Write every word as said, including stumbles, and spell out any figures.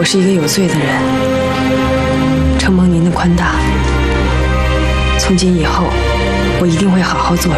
我是一个有罪的人，承蒙您的宽大，从今以后，我一定会好好做人。